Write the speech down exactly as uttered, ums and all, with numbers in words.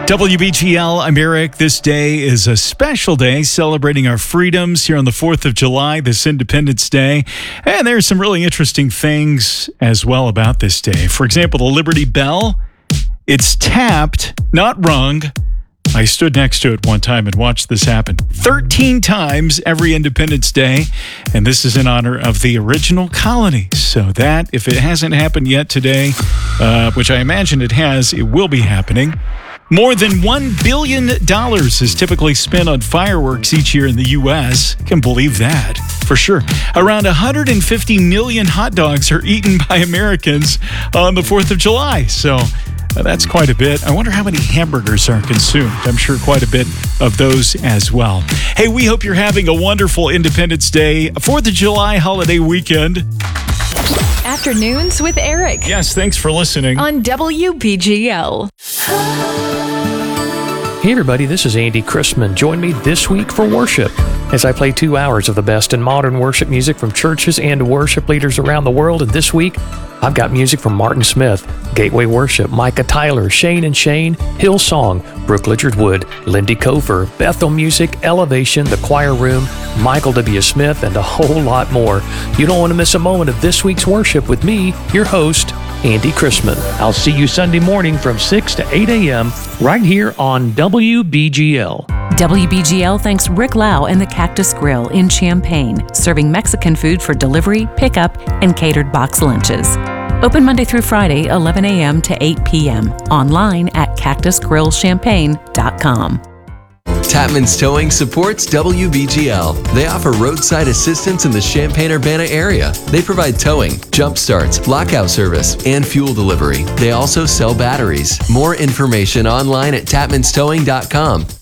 W B G L, I'm Eric. This day is a special day celebrating our freedoms here on the fourth of July, this Independence Day. And there's some really interesting things as well about this day. For example, the Liberty Bell, it's tapped, not rung. I stood next to it one time and watched this happen thirteen times every Independence Day, and this is in honor of the original colonies. So that, if it hasn't happened yet today, uh, which I imagine it has, it will be happening. More than one billion dollars is typically spent on fireworks each year in the U S Can believe that, for sure. Around one hundred fifty million hot dogs are eaten by Americans on the fourth of July. So uh, that's quite a bit. I wonder how many hamburgers are consumed. I'm sure quite a bit of those as well. Hey, we hope you're having a wonderful Independence Day, fourth of July holiday weekend. Afternoons with Eric. Yes, thanks for listening. On W B G L. Hey everybody, this is Andy Christman. Join me this week for worship as I play two hours of the best in modern worship music from churches and worship leaders around the world. And this week, I've got music from Martin Smith, Gateway Worship, Micah Tyler, Shane and Shane, Hillsong, Brooke Lichard Wood, Lindy Kofer, Bethel Music, Elevation, The Choir Room, Michael W. Smith, and a whole lot more. You don't want to miss a moment of this week's worship with me, your host, Andy Christman. I'll see you Sunday morning from six to eight a.m. right here on W B G L. W B G L thanks Rick Lau and the Cactus Grill in Champaign, serving Mexican food for delivery, pickup, and catered box lunches. Open Monday through Friday, eleven a.m. to eight p.m. Online at cactus grill champagne dot com. Tapman's Towing supports W B G L. They offer roadside assistance in the Champaign-Urbana area. They provide towing, jump starts, lockout service, and fuel delivery. They also sell batteries. More information online at tapmans towing dot com.